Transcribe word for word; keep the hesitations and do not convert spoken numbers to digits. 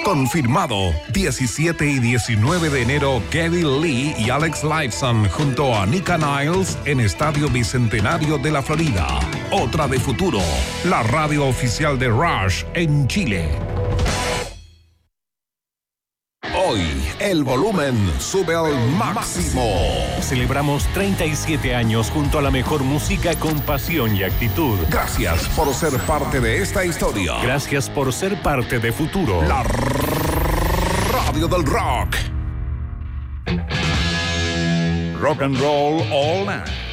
Confirmado, diecisiete y diecinueve de enero, Geddy Lee y Alex Lifeson junto a Nika Niles en Estadio Bicentenario de la Florida. Otra de Futuro, la radio oficial de Rush en Chile. Hoy, el volumen sube al máximo. Celebramos treinta y siete años junto a la mejor música con pasión y actitud. Gracias por ser parte de esta historia. Gracias por ser parte de Futuro. La radio del rock. Rock and roll all night.